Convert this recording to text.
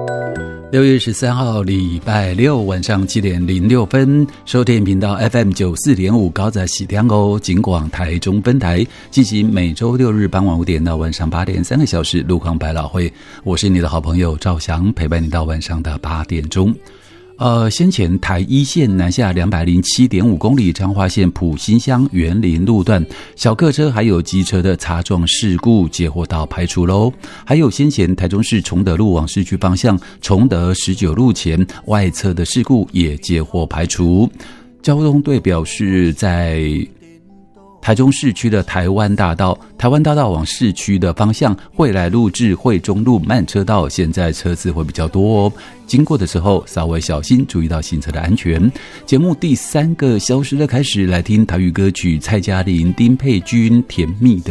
6月13号礼拜六晚上7点06分，收听频道 FM94.5 高在喜天哦，警广台中分台进行每周6日傍晚5点到晚上8点3个小时路况百老汇，我是你的好朋友赵翔，陪伴你到晚上的8点钟。先前台一线南下207.5公里，彰化县埔心乡园林路段小客车还有机车的擦撞事故接获到排除咯。还有先前台中市崇德路往市区方向崇德19路前外侧的事故也接获排除。交通队表示，在台中市区的台湾大道往市区的方向，惠来路至惠中路慢车道，现在车子会比较多哦，经过的时候稍微小心，注意到行车的安全。节目第3个小时的开始，来听台语歌曲蔡嘉玲、丁佩君《甜蜜的